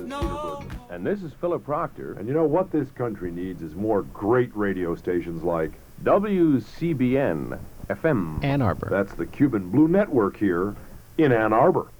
Peter Goodman. And this is Philip Proctor. And you know what this country needs is more great radio stations like WCBN FM Ann Arbor. That's the Cuban Blue Network here in Ann Arbor.